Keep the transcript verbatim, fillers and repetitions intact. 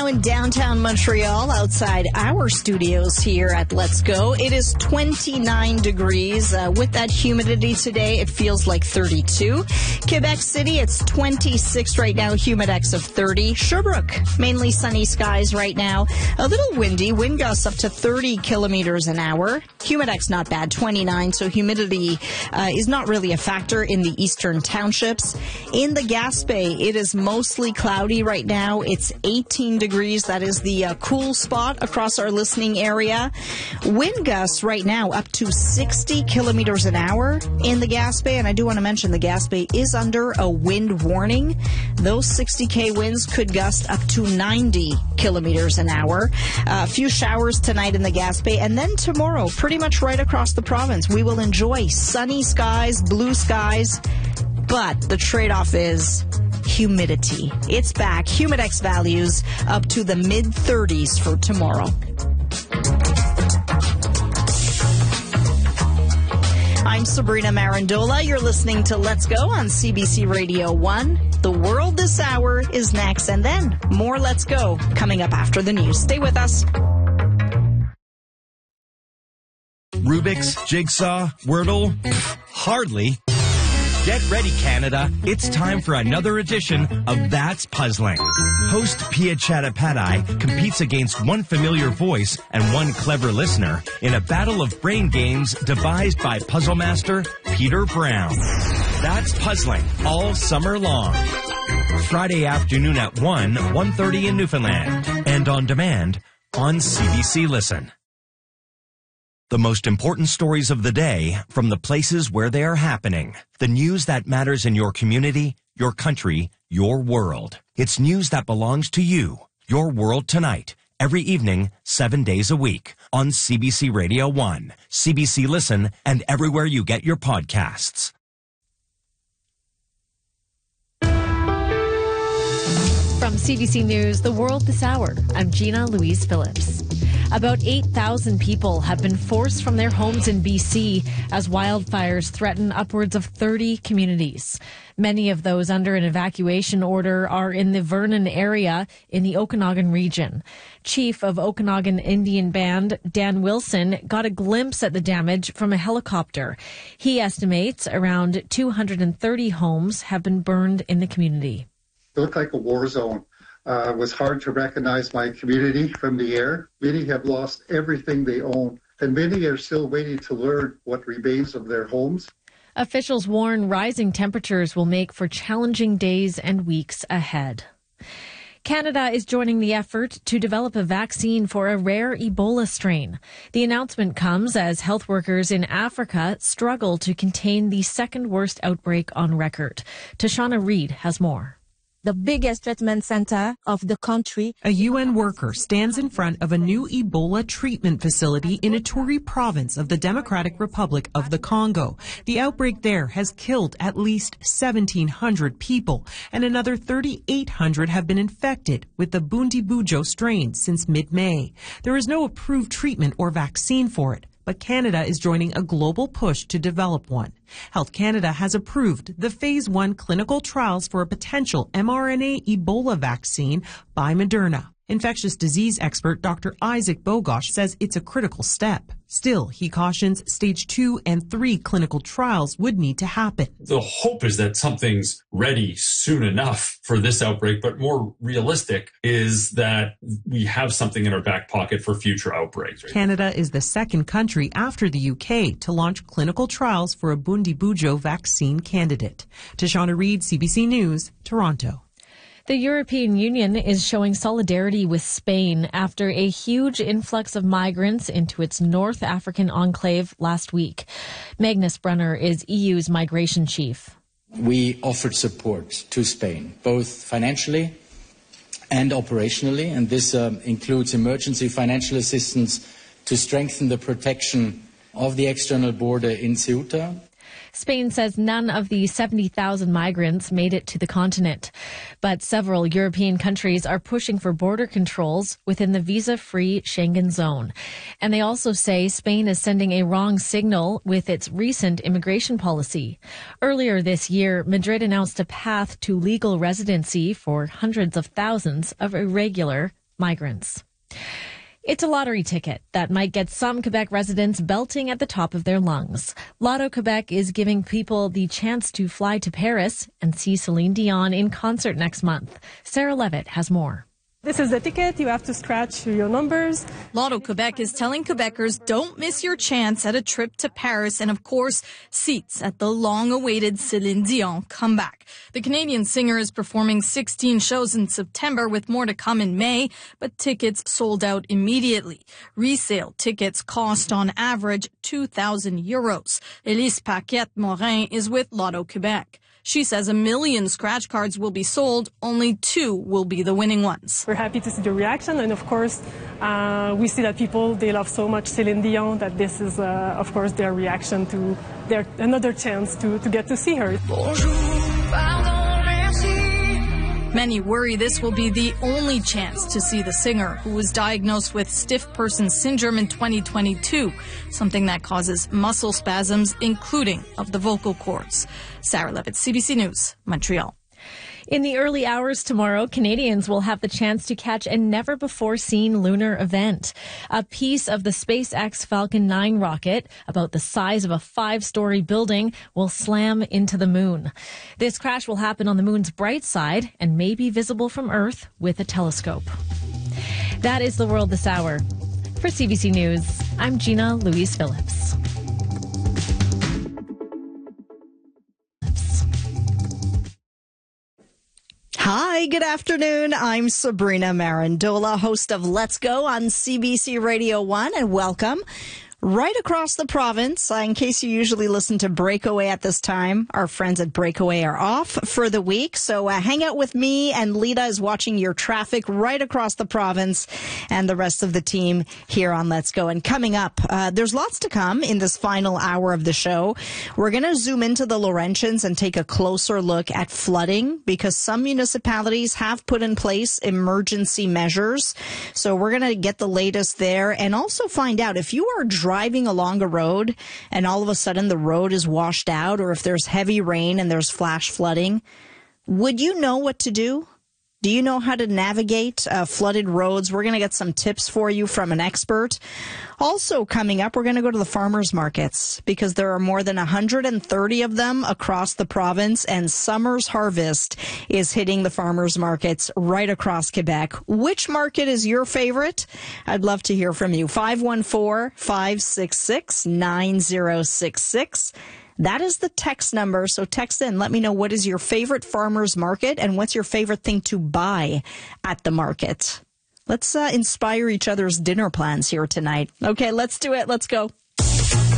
in downtown Montreal outside our studios here at Let's Go. It is twenty-nine degrees. Uh, with that humidity today, it feels like thirty-two. Quebec City, it's twenty-six right now, humidex of thirty. Sherbrooke, mainly sunny skies right now. A little windy, wind gusts up to thirty kilometers an hour. Humidex not bad, twenty-nine, so humidity uh, is not really a factor in the eastern townships. In the Gaspé, it is mostly cloudy right now. It's eighteen degrees. That is the uh, cool spot across our listening area. Wind gusts right now up to sixty kilometers an hour in the Gaspé. And I do want to mention the Gaspé is under a wind warning. Those sixty K winds could gust up to ninety kilometers an hour. Uh, a few showers tonight in the Gaspé. And then tomorrow, pretty much right across the province, we will enjoy sunny skies, blue skies. But the trade-off is humidity. It's back. Humidex values up to the mid thirties for tomorrow. I'm Sabrina Marandola. You're listening to Let's Go on C B C Radio one. The World This Hour is next, and then more Let's Go coming up after the news. Stay with us. Rubik's, Jigsaw, Wordle? Hardly. Get ready, Canada. It's time for another edition of That's Puzzling. Host Pia Chattopadhyay competes against one familiar voice and one clever listener in a battle of brain games devised by puzzle master Peter Brown. That's Puzzling all summer long. Friday afternoon at one, one thirty in Newfoundland. And on demand on C B C Listen. The most important stories of the day from the places where they are happening. The news that matters in your community, your country, your world. It's news that belongs to you. Your World Tonight. Every evening, seven days a week. On C B C Radio one, C B C Listen, and everywhere you get your podcasts. From C B C News, The World This Hour, I'm Gina Louise Phillips. About eight thousand people have been forced from their homes in B C as wildfires threaten upwards of thirty communities. Many of those under an evacuation order are in the Vernon area in the Okanagan region. Chief of Okanagan Indian Band, Dan Wilson, got a glimpse at the damage from a helicopter. He estimates around two hundred thirty homes have been burned in the community. It looked like a war zone. Uh, it was hard to recognize my community from the air. Many have lost everything they own, and many are still waiting to learn what remains of their homes. Officials warn rising temperatures will make for challenging days and weeks ahead. Canada is joining the effort to develop a vaccine for a rare Ebola strain. The announcement comes as health workers in Africa struggle to contain the second worst outbreak on record. Tashana Reid has more. The biggest treatment center of the country. A U N worker stands in front of a new Ebola treatment facility in Ituri province of the Democratic Republic of the Congo. The outbreak there has killed at least seventeen hundred people, and another thirty-eight hundred have been infected with the Bundibugyo strain since mid-May. There is no approved treatment or vaccine for it, but Canada is joining a global push to develop one. Health Canada has approved the phase one clinical trials for a potential mRNA Ebola vaccine by Moderna. Infectious disease expert Doctor Isaac Bogosh says it's a critical step. Still, he cautions stage two and three clinical trials would need to happen. The hope is that something's ready soon enough for this outbreak, but more realistic is that we have something in our back pocket for future outbreaks. Right? Canada is the second country after the U K to launch clinical trials for a Bundibugyo vaccine candidate. Tashana Reid, C B C News, Toronto. The European Union is showing solidarity with Spain after a huge influx of migrants into its North African enclave last week. Magnus Brunner is E U's migration chief. We offered support to Spain, both financially and operationally, and this um, includes emergency financial assistance to strengthen the protection of the external border in Ceuta. Spain says none of the seventy thousand migrants made it to the continent, but several European countries are pushing for border controls within the visa-free Schengen zone. And they also say Spain is sending a wrong signal with its recent immigration policy. Earlier this year, Madrid announced a path to legal residency for hundreds of thousands of irregular migrants. It's a lottery ticket that might get some Quebec residents belting at the top of their lungs. Lotto Quebec is giving people the chance to fly to Paris and see Celine Dion in concert next month. Sarah Levitt has more. This is the ticket. You have to scratch your numbers. Lotto Quebec is telling Quebecers don't miss your chance at a trip to Paris and, of course, seats at the long-awaited Celine Dion comeback. The Canadian singer is performing sixteen shows in September with more to come in May, but tickets sold out immediately. Resale tickets cost on average two thousand euros. Elise Paquette-Morin is with Lotto Quebec. She says a million scratch cards will be sold, only two will be the winning ones. We're happy to see the reaction, and of course, uh, we see that people, they love so much Celine Dion that this is, uh, of course, their reaction to their another chance to, to get to see her. Many worry this will be the only chance to see the singer, who was diagnosed with stiff person syndrome in twenty twenty-two, something that causes muscle spasms, including of the vocal cords. Sarah Levitt, C B C News, Montreal. In the early hours tomorrow, Canadians will have the chance to catch a never-before-seen lunar event. A piece of the SpaceX Falcon nine rocket, about the size of a five-story building, will slam into the moon. This crash will happen on the moon's bright side and may be visible from Earth with a telescope. That is the world this hour. For C B C News, I'm Gina Louise Phillips. Hi, good afternoon. I'm Sabrina Marandola, host of Let's Go on C B C Radio one, and welcome right across the province. Uh, in case you usually listen to Breakaway at this time, our friends at Breakaway are off for the week. So uh, hang out with me, and Lita is watching your traffic right across the province and the rest of the team here on Let's Go. And coming up, uh, there's lots to come in this final hour of the show. We're going to zoom into the Laurentians and take a closer look at flooding, because some municipalities have put in place emergency measures. So we're going to get the latest there, and also find out if you are driving along a road and all of a sudden the road is washed out, or if there's heavy rain and there's flash flooding, would you know what to do? Do you know how to navigate uh, flooded roads? We're going to get some tips for you from an expert. Also coming up, we're going to go to the farmers markets, because there are more than one hundred thirty of them across the province, and summer's harvest is hitting the farmers markets right across Quebec. Which market is your favorite? I'd love to hear from you. five one four, five six six, nine zero six six. That is the text number, so text in. Let me know, what is your favorite farmer's market, and what's your favorite thing to buy at the market. Let's uh, inspire each other's dinner plans here tonight. Okay, let's do it. Let's go.